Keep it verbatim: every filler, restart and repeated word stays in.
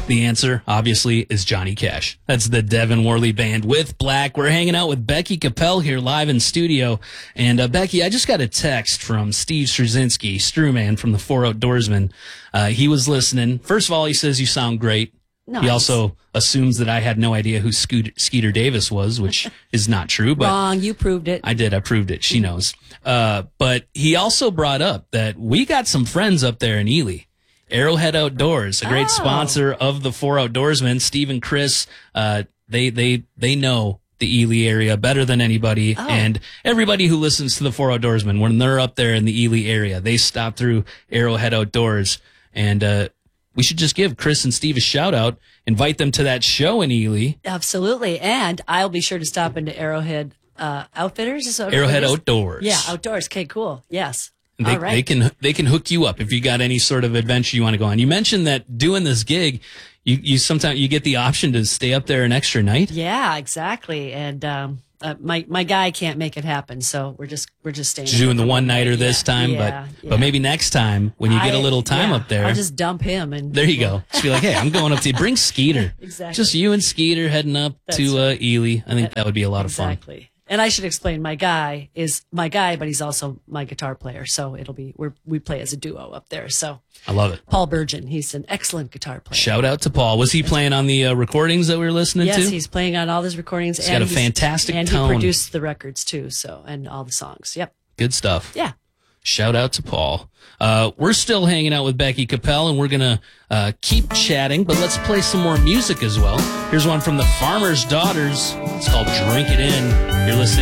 The answer, obviously, is Johnny Cash. That's the Devin Worley Band with Black. We're hanging out with Becky Capel here live in studio. And uh, Becky, I just got a text from Steve Straczynski, Strewman from the Four Outdoorsmen. Uh, he was listening. First of all, he says you sound great. Nice. He also assumes that I had no idea who Scoot- Skeeter Davis was, which is not true. But Wrong, you proved it. I did. I proved it. She knows. Uh, but he also brought up that we got some friends up there in Ely. Arrowhead Outdoors, a great Oh. sponsor of the Four Outdoorsmen. Steve and Chris, uh, they they they know the Ely area better than anybody. Oh. And everybody who listens to the Four Outdoorsmen, when they're up there in the Ely area, they stop through Arrowhead Outdoors. And uh, we should just give Chris and Steve a shout out, invite them to that show in Ely. Absolutely. And I'll be sure to stop into Arrowhead uh, Outfitters. Is that what Arrowhead it is? Outdoors. Yeah, Outdoors. Okay, cool. Yes. They, All right. they can they can hook you up if you got any sort of adventure you want to go on. You mentioned that doing this gig, you you sometimes you get the option to stay up there an extra night. Yeah, exactly. And um, uh, my my guy can't make it happen, so we're just we're just staying. Doing the for one nighter night. this Yeah, time, yeah, but yeah. but maybe next time when you get a I- little time yeah, up there, I'll just dump him and there you go. Just be like, hey, I'm going up to bring Skeeter. Exactly. Just you and Skeeter heading up That's to uh, Ely. I think that would be a lot of fun. Exactly. And I should explain, my guy is my guy, but he's also my guitar player. So it'll be, we're, we play as a duo up there. So I love it. Paul Burgeon, he's an excellent guitar player. Shout out to Paul. Was he playing on the uh, recordings that we were listening Yes, to? he's playing on all his recordings. He's and got a fantastic and tone. he produced the records too. So, and all the songs. Yep. Good stuff. Yeah. Shout out to Paul. Uh, we're still hanging out with Becky Capel, and we're going to uh, keep chatting, but let's play some more music as well. Here's one from the Farmer's Daughters. It's called Drink It In. You're listening